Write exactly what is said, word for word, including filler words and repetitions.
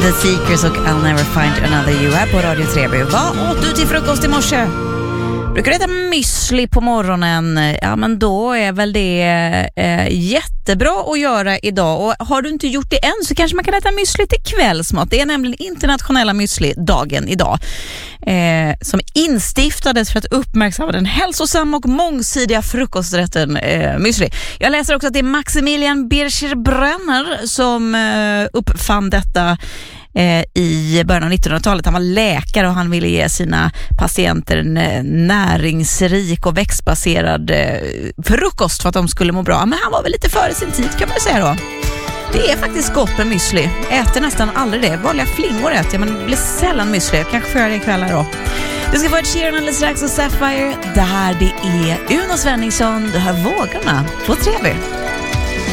The Seekers och I'll Never Find Another You här på Radio tre. Vad åt du till frukost i morse? Brukar du äta müsli på morgonen? Ja, men då är väl det eh, jättebra att göra idag. Och har du inte gjort det än så kanske man kan äta müsli till kvällsmat. Det är nämligen internationella müsli-dagen idag. Eh, som instiftades för att uppmärksamma den hälsosamma och mångsidiga frukosträtten eh, müsli. Jag läser också att det är Maximilian Bircher-Brenner som eh, uppfann detta i början av nittonhundratalet. Han var läkare och han ville ge sina patienter en näringsrik och växtbaserad frukost för att de skulle må bra. Men han var väl lite före sin tid kan man säga då. Det är faktiskt gott med müsli. Äter nästan aldrig det. Vanliga flingor äter jag, men det blir sällan müsli. Jag kanske får göra det ikväll här då. Du ska få ett Sheeran alldeles strax och Sapphire. Det här det är Uno Svenningsson. Du hör vågorna på T V.